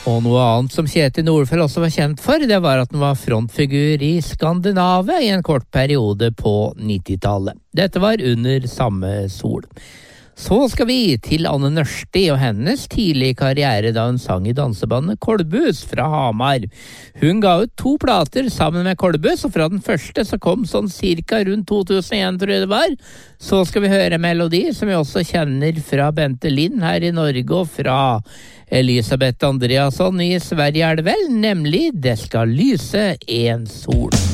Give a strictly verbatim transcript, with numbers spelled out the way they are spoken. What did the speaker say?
Og noe annet som Kjetil Nordfjell også var kjent for, det var at han var frontfigur i Skandinavia i en kort periode på nittitallet. Dette var under samme sol. Så skal vi til Anne Nørsti og hennes tidlige karriere da hun sang i dansebandet Kolbus fra Hamar. Hun ga ut to plater sammen med Kolbus, og fra den første så kom sånn cirka rundt to tusen og en, tror jeg det var. Så skal vi høre melodi som vi også kjenner fra Bente Lind her i Norge og fra Elisabeth Andreasson i Sverige er det vel, nemlig Det skal lyse en sol.